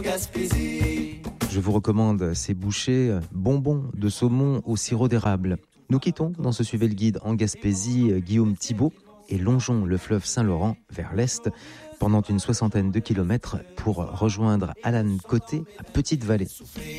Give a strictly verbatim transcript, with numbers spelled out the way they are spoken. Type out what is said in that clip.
Je vous recommande ces bouchées bonbons de saumon au sirop d'érable. Nous quittons dans ce Suivez le Guide en Gaspésie Guillaume Thibault et longeons le fleuve Saint-Laurent vers l'est pendant une soixantaine de kilomètres pour rejoindre Alan Côté à Petite-Vallée.